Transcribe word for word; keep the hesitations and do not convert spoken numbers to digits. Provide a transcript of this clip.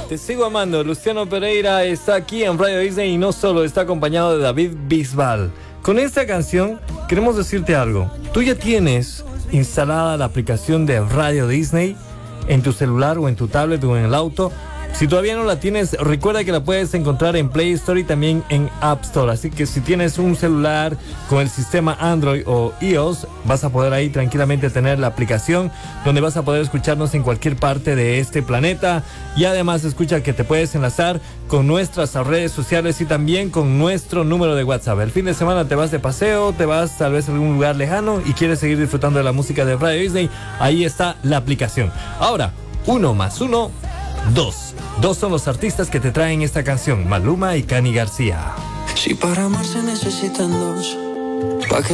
Te sigo amando. Luciano Pereira está aquí en Radio Disney y no solo, está acompañado de David Bisbal. Con esta canción queremos decirte algo. Tú ya tienes instalada la aplicación de Radio Disney en tu celular o en tu tablet o en el auto. Si todavía no la tienes, recuerda que la puedes encontrar en Play Store y también en App Store. Así que si tienes un celular con el sistema Android o iOS, vas a poder ahí tranquilamente tener la aplicación donde vas a poder escucharnos en cualquier parte de este planeta. Y además escucha que te puedes enlazar con nuestras redes sociales y también con nuestro número de WhatsApp. El fin de semana te vas de paseo, te vas tal vez a algún lugar lejano y quieres seguir disfrutando de la música de Radio Disney. Ahí está la aplicación. Ahora, uno más uno, dos. Dos son los artistas que te traen esta canción, Maluma y Cani García. Si para amar se necesitan dos, ¿pa' qué